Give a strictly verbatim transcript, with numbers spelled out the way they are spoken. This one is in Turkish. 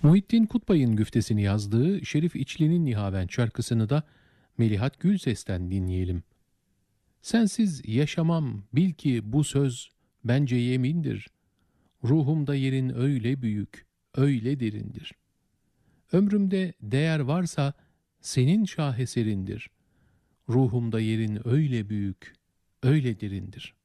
Muhittin Kutbay'ın güftesini yazdığı Şerif İçli'nin Nihavent şarkısını da Melihat Gülses'ten dinleyelim. Sensiz yaşamam, bil ki bu söz bence yemindir. Ruhumda yerin öyle büyük, öyle derindir. Ömrümde değer varsa senin şaheserindir. Ruhumda yerin öyle büyük, öyle derindir.